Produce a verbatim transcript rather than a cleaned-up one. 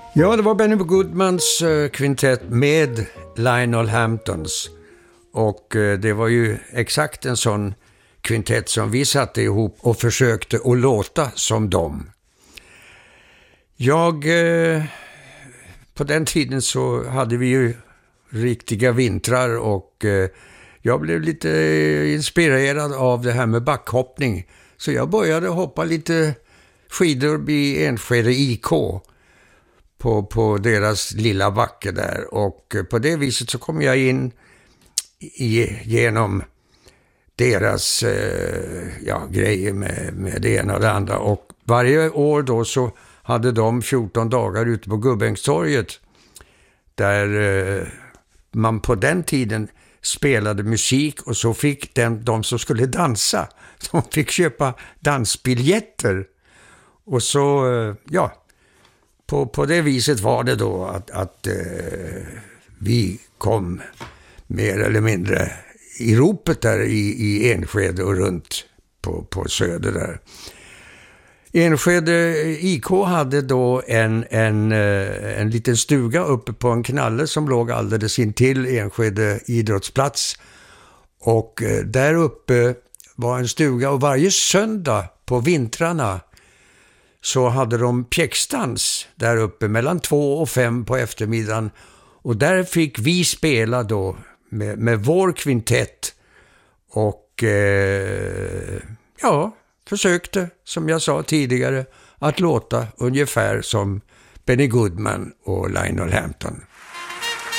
Ja, det var Benny Goodmans uh, kvintett med Lionel Hamptons. Och uh, det var ju exakt en sån kvintett som vi satte ihop och försökte att låta som dem. Jag... Uh, på den tiden så hade vi ju riktiga vintrar och uh, jag blev lite inspirerad av det här med backhoppning. Så jag började hoppa lite skidor i Enskede I K på, på deras lilla backe där. Och på det viset så kom jag in i, genom deras eh, ja, grejer med, med det ena och det andra. Och varje år då så hade de fjorton dagar ute på Gubbängstorget där eh, man på den tiden spelade musik och så fick den, de som skulle dansa, de fick köpa dansbiljetter. Och så, ja, på, på det viset var det då att, att eh, vi kom mer eller mindre i ropet där i, i Enskede och runt på, på söder där. Enskede I K hade då en, en, en liten stuga uppe på en knalle som låg alldeles intill Enskede idrottsplats. Och där uppe var en stuga och varje söndag på vintrarna så hade de pjäxdans där uppe mellan två och fem på eftermiddagen. Och där fick vi spela då med, med vår kvintett och eh, ja... försökte, som jag sa tidigare, att låta ungefär som Benny Goodman och Lionel Hampton.